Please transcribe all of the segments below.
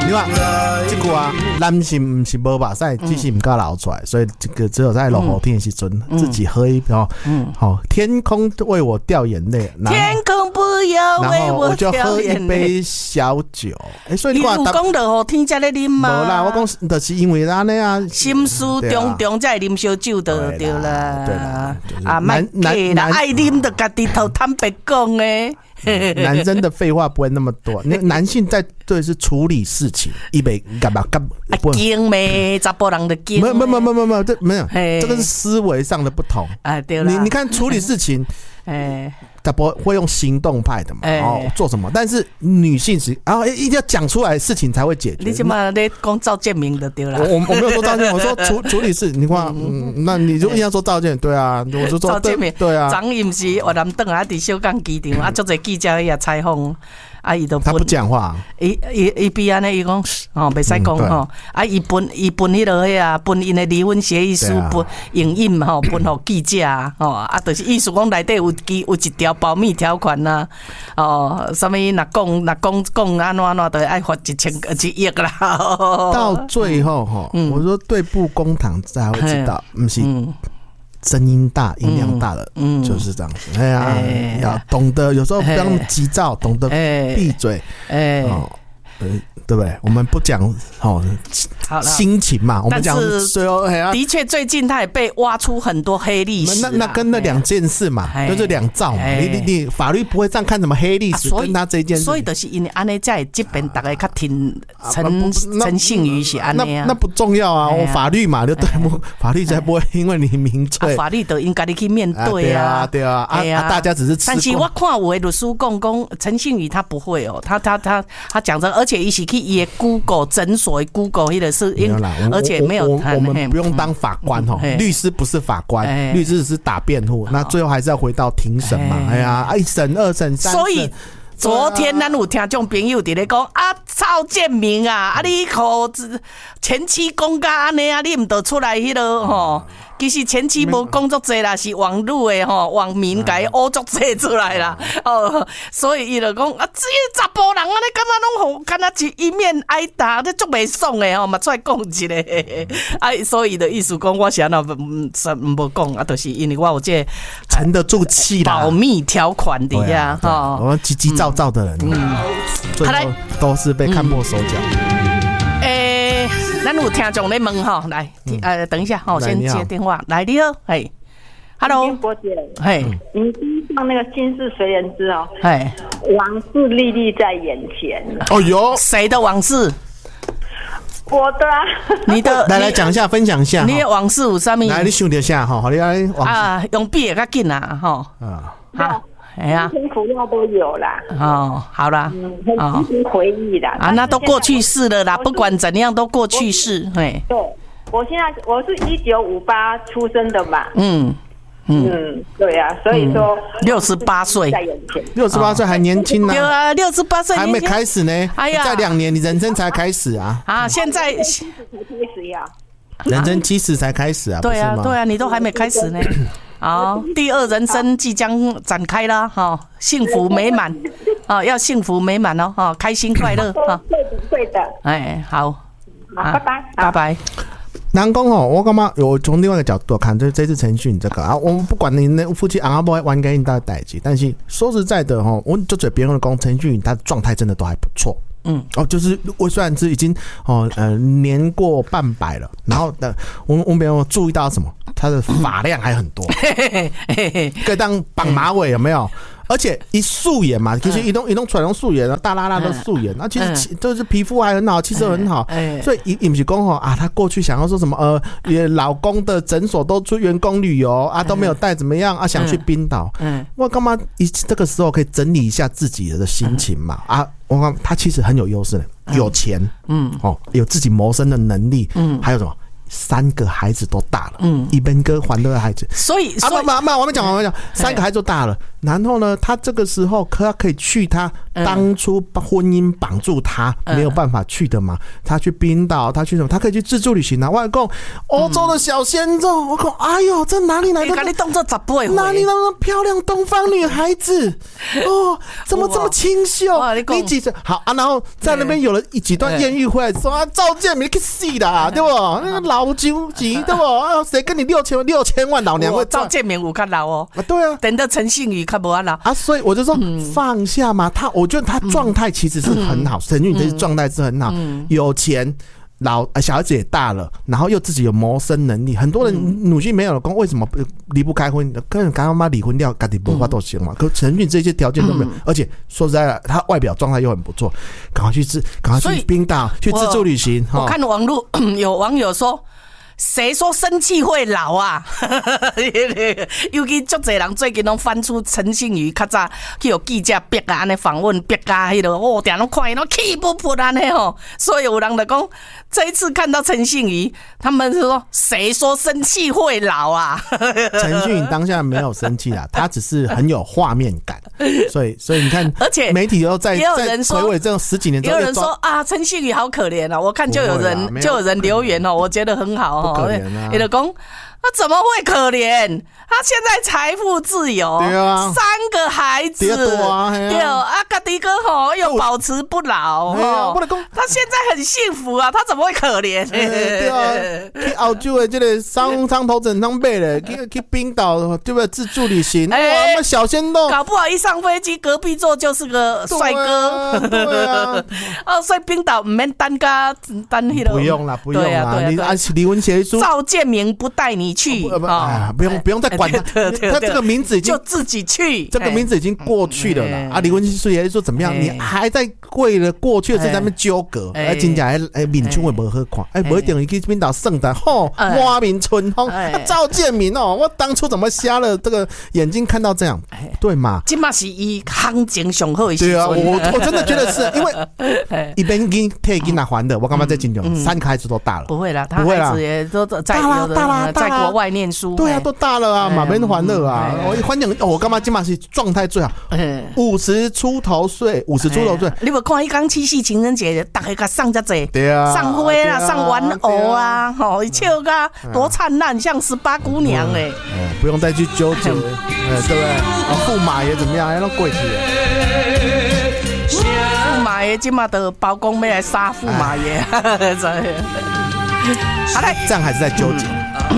你看这个啊，男性不是无把赛，只是唔敢流出来，所以这个只有在落雨天的时阵，自己喝一瓢。好，天空为我掉眼泪， 天空不要为我就掉喝眼泪。 一杯小酒。所以你看， 有讲到吼天才咧啉嘛？ 无啦，我讲就是因为咱那样心思重重才会啉烧酒就对啦。 对啦， 啊，莫假啦，爱啉就家己头坦白讲诶。 男生的废话不会那么多，那男性在对是处理事情，一杯干嘛干惊咩？查甫人的惊。 没有，这没有，这个是思维上的不同啊。对啦， 你看处理事情，他不会用行动派的嘛？做什么？但是女性是，然后一定要讲出来事情才会解决。 你起码在讲赵建明的对啦。 我没有说赵建明，我说处理事。你看，那你就硬要说赵建明，对啊，我就说赵建明， 对啊。 昨伊不是活南顿啊，伫小港机场啊，足侪记者也采访。啊，伊都他不讲话， 伊比安尼，伊讲哦，袂使讲吼。啊，伊分迄落迄啊，分因的离婚协议书，分影印吼，分互记者吼。啊，就是意思讲内底有一条保密条款呐。哦，什么若讲安怎都爱罚1亿啦。 到最后吼，我说对簿公堂才会知道，不是。声音大、音量大的，就是这样子。哎呀，要懂得，有时候不要那么急躁，懂得闭嘴。对不对？我们不讲心情嘛，我们讲最后。 的确，最近他也被挖出很多黑历史。 那跟那2件事嘛，就是2兆嘛。你法律不会这样看什么黑历史，跟他这件事。 所以就是因为安尼才会这边大家较听陈信宇是安尼啊。 那不重要啊，我法律嘛，就对不？法律才不会因为你明罪。 法律都应该你去面对啊。 对啊，大家只是。 但是我看有的律师讲陈信宇他不会哦，他讲着，而且一起去伊的 Google 诊所 Google 迄个是，而且没有我们不用当法官吼，律师不是法官，律师只是打辩护，那最后还是要回到庭审嘛。哎呀，1审、2审、3审。 所以昨天咱有听众朋友伫咧讲啊，赵建明啊，你可前妻讲甲安尼啊，你唔得出来迄个吼。其实前期无工作多啦，是网络的吼，网民甲伊乌作多出来啦。所以伊就讲啊，这查甫人安尼感觉拢好，敢若是一面挨打，这足袂爽的吼，嘛出来讲一个。所以的意思讲，我是安那无讲啊，就是因为我有这沉得住气啦， 保密条款底下哈。 我急急躁躁的人，最后都是被看破手脚。 咱有听众咧问吼，来，等一下吼，先接电话。来，你好，嘿 ，Hello， 郭姐， 嘿， 你放那个《心事随人知》哦， 嘿， 往事历历在眼前。 哦哟， 谁的往事？ 我的啊， 你的， 来讲一下，分享一下。 你的往事有啥物？ 来，你想一下哈，好，你来往事啊，用笔也较紧啊，吼，好。哎呀， 辛苦药都有啦。 哦，好啦， 很值得回忆的啊，那都过去式了啦，不管怎样都过去式。嘿， 对，我现在我是1958出生的嘛。对啊，所以说 68岁， 在眼前 ，68岁还年轻呢。 对啊，68岁还没开始呢。 哎呀， 再2年，你人生才开始啊。 啊，现在 70才开始呀。 人生70才开始啊。 对啊，对啊，你都还没开始呢。好，第2人生即将展开啦，哈，幸福美满，要幸福美满哦，哈，开心快乐，哈， 会的， 哎，好， 拜拜， 拜拜。 南宫哦，我干嘛？我从另外一个角度看，这次陈讯这个啊，我们不管你那夫妻昂阿不玩给你大的代际，但是说实在的哈，我就嘴别人的讲陈讯，他的状态真的都还不错。就是我虽然是已经年过半百了，然后我们没有注意到什么，他的发量还很多，可以当绑马尾有没有？而且一素颜嘛，其实一动出来用素颜，大拉拉的素颜，那其实就是皮肤还很好，气色很好，所以也不是讲啊，他过去想要说什么老公的诊所都出员工旅游啊，都没有带怎么样啊，想去冰岛，我干嘛这个时候可以整理一下自己的心情嘛啊？我看他其实很有优势的，有钱，有自己谋生的能力，还有什么 3个孩子都大了，一边哥还乐的孩子， 所以我们讲3个孩子都大了，然后呢，他这个时候可以去他当初婚姻绑住他没有办法去的嘛，他去冰岛，他去什么，他可以去自助旅行啊。我讲欧洲的小鲜肉，我讲哎呦，这哪里来的？ 你动作10倍， 哪里那么漂亮东方女孩子？哦，怎么这么清秀？你几岁？好啊，然后在那边有了几段艳遇回来，说赵建明去死啦，对不？那个老究极，对不？谁跟你6000万老娘会？ 赵建明有较老哦， 对啊， 等到陈信宇较无啊老啊，所以我就说放下嘛。我觉得他状态其实是很好，陈俊这状态是很好，有钱。小孩子也大了，然后又自己有谋生能力，很多人女婿没有了工，为什么离不开婚？跟人刚妈离婚掉，自己不法都行嘛。可陈俊这些条件都没有，而且说实在的，他外表状态又很不错，赶快去冰岛去自助旅行。 我看网络有网友说。谁说生气会老啊？尤其足侪人最近拢翻出陈信宇较早去有记者逼啊，安尼访问逼啊，迄个定拢看伊拢气不噗安尼吼，所以有人就讲，这一次看到陈信宇，他们是说谁说生气会老啊？ 陈信宇当下没有生气啦，他只是很有画面感，所以你看， 而且媒体又在回味这种10几年之后， 也有人说啊，陈信宇好可怜啊，我看就有人留言哦，我觉得很好哦。 不可怜啊！ 你就讲他怎么会可怜？他现在财富自由， 对啊 ，3个孩子， 对啊， 家己个吼又保持不老，他现在很幸福啊，他怎么会可怜？ 对啊，去澳洲的这个上头整趟买了，去冰岛对不对？自助旅行，哇，那小鲜肉， 搞不好一上飞机，隔壁座就是个帅哥， 对啊， 哦，所以冰岛唔免单迄个， 不用啦，你按离婚协议书， 赵建明不带你去， 不用再管他，他这个名字已经就自己去， 这个名字已经过去了啦。啊，离婚协议说怎么样？你还在为了过去的事在那边纠葛，真正面春会不好看，不一定去冰岛圣诞吼，花明春风，赵建明哦，我当初怎么瞎了这个眼睛看到这样，对嘛？ 今嘛是以行情上好的时阵，对啊，我真的觉得是因为一边给退给拿还的，我干嘛在金牛？3个孩子都大了， 不会啦，他孩子也都在国外念书， 对啊，都大了啊，马边还乐啊，我反正我干嘛今嘛是状态最好，50出头岁， 你有看伊讲7夕情人节，大家甲送遮济， 对啊， 上花啦，上玩偶啊，吼，笑噶多灿烂，像18姑娘嘞， 不用再去纠结，对不对？驸马爷怎么样？还都过去了。 驸马爷今嘛的包公要来杀驸马爷， 这样还是在纠结。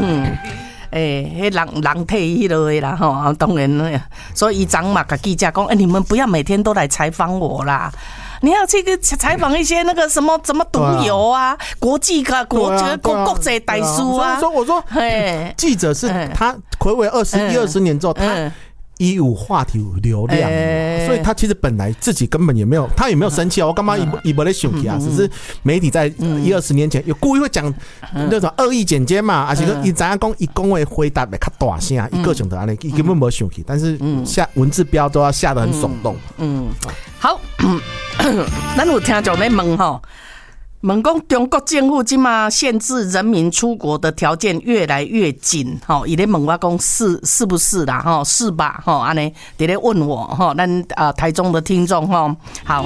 人替迄落的啦吼，当然，所以长嘛跟记者讲，你们不要每天都来采访我啦。你要去采访一些那个什么毒油啊，国际国际大师啊。 所以我说，记者是他睽违20年之后，他有话题有流量，所以他其实本来自己根本也没有，他也没有生气啊。我干嘛也没在生气啊？只是媒体在20年前有故意会讲那种恶意剪接嘛，而且伊怎样讲，伊讲话回答会较大声，伊个性的安尼，伊根本没生气，但是下文字标都要下得很耸动。 好，咱有听众在问吼。问讲中国政府今嘛限制人民出国的条件越来越紧，吼，伊咧问我讲是不是啦，吼，是吧，吼，安尼伫咧问我，吼，咱台中的听众，吼，好。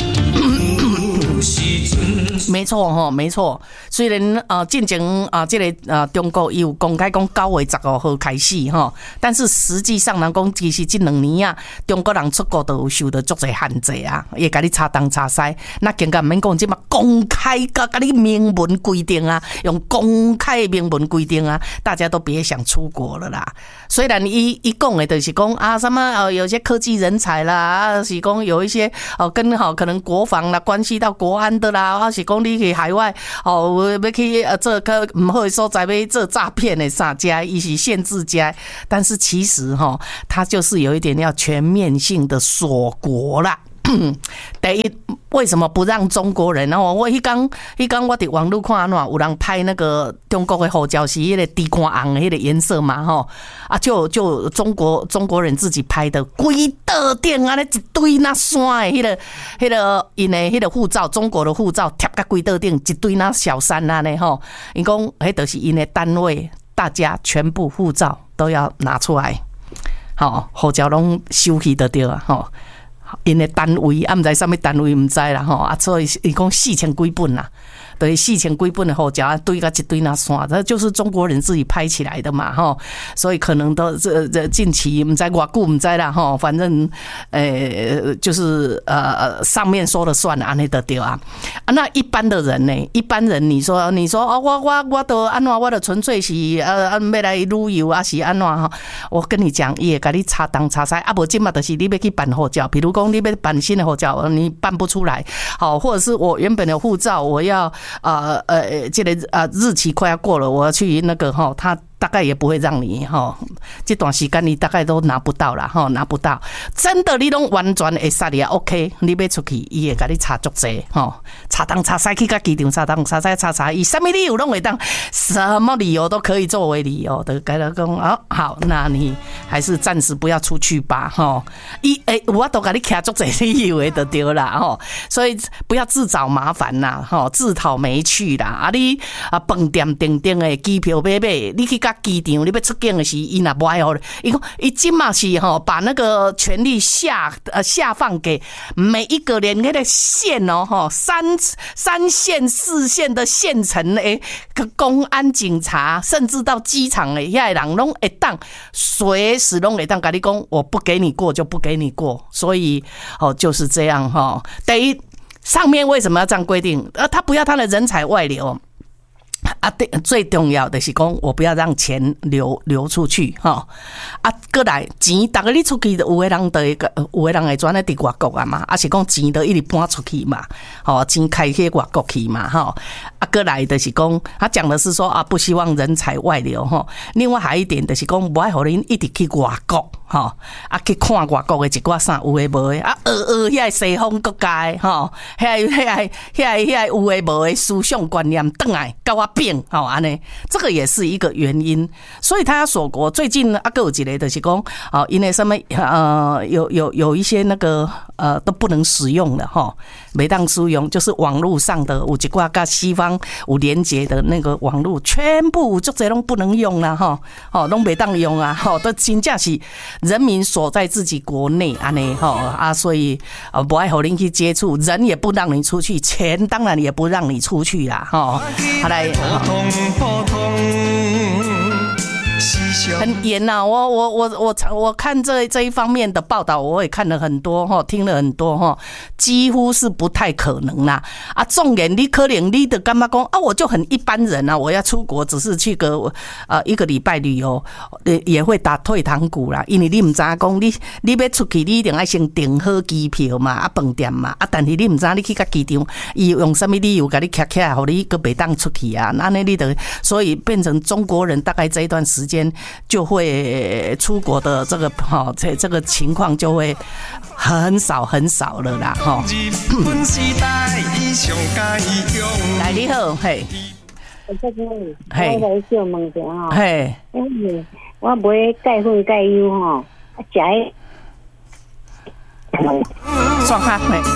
没错哈，没错。虽然进前这个中国有公开讲9月15号开始哈，但是实际上人讲其实这2年啊，中国人出国都有受到足侪限制啊，也甲你查东查西。那更加唔免讲，即嘛公开甲你明文规定啊，用公开明文规定啊，大家都别想出国了啦。虽然伊讲的就是讲啊，什么有些科技人才啦，是讲有一些跟可能国防啦关系到国安的啦，或是讲你去海外要去做个唔好的所在要做诈骗的啥家，伊是限制家，但是其实它就是有一点要全面性的锁国啦。 第一，为什么不让中国人？然后我迄天我伫网络看安怎，有人拍那个中国的护照是迄个地瓜红的迄个颜色嘛，吼啊，就中国人自己拍的，规道顶安尼一堆那山的迄个因的迄个护照，中国的护照贴到规道顶一堆那小山安尼吼，因讲迄就是因的单位，大家全部护照都要拿出来，吼，护照拢收起就对啊，吼。因的单位啊，毋知啥物单位，毋知啦吼啊，所以伊讲4000几本啦，对，4000几本的护照堆个一堆那山，这就是中国人自己拍起来的嘛吼，所以可能都这近期毋知偌久毋知啦吼，反正就是上面说了算安尼就对啊。那一般的人呢？一般人你说哦，我都安怎，我都纯粹是要来旅游啊，是安怎哈？我跟你讲，伊会甲你查东查西啊，无即嘛就是你要去办护照，比如讲你要办新的护照，你办不出来，好，或者是我原本的护照我要这个日期快要过了，我要去那个哈，他大概也不会让你哈，这段时间你大概都拿不到啦哈，拿不到。真的你拢完全会杀你啊 ，OK， 你要出去，伊会甲你查足济吼，查东查西去甲机场查东查西查，以什么理由拢会当，什么理由都可以作为理由的，跟他讲啊，好，那你还是暂时不要出去吧哈。我都甲你徛足济理由的就对啦吼，所以不要自找麻烦啦吼，自讨没趣啦。啊你饭店订的机票买，你去机场你要出境的时，伊若不爱哦，伊今嘛是吼，把那个权力下放给每一个连那个县哦吼，三县四县的县城诶，公安警察，甚至到机场诶，遐人拢会当随时拢会当跟你讲，我不给你过就不给你过，所以就是这样哈。第一，上面为什么要这样规定？他不要他的人才外流。啊，对，最重要的是讲，我不要让钱流出去哈。啊，过来钱，大概你出去，有的人会转来伫外国啊嘛，啊是讲钱都一直搬出去嘛，吼，钱开去外国去嘛，哈。啊，过来的是讲，他讲的是说啊，不希望人才外流哈。另外还一点就是讲，不爱互恁一直去外国哈，啊去看外国的一寡啥有诶无诶，啊遐西方国家吼，遐有诶无诶思想观念转来甲我变吼安尼，这个也是一个原因。所以他锁国最近啊，还有一个就是讲哦，因为什么有一些那个都不能使用了哈，没当使用，就是网络上的有一寡跟西方有连结的那个网络，全部就这拢不能用了哈，哦，拢没当用啊，吼，都真正是人民锁在自己国内安尼吼啊，所以不爱和您去接触，人也不让你出去，钱当然也不让你出去啦，哈，好来。很严呐，我看这一方面的报道，我也看了很多哈，听了很多哈，几乎是不太可能啦。啊，重点你可能你的干嘛讲啊？我就很一般人啊，我要出国只是去个一个礼拜旅游，也会打退堂鼓啦。因为你唔知讲你要出去，你一定要先订好机票嘛，啊饭店嘛，啊但是你唔知你去到机场，伊用什么理由给你卡起来，互你个袂当出去啊？那你的所以变成中国人大概这一段时间就会出国的这个这个情况就会很少了啦哈。来你好，嘿， 嘿，我小问一下哈， 嘿， 我买钙粉钙油哈，食双哈嘿。